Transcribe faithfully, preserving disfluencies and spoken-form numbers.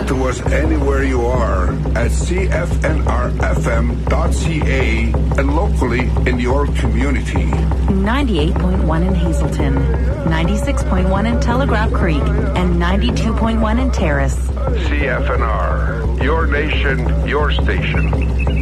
Talk to us anywhere you are at c f n r f m dot c a and locally in your community. ninety-eight point one in Hazelton, ninety-six point one in Telegraph Creek, and ninety-two point one in Terrace. C F N R, your nation, your station.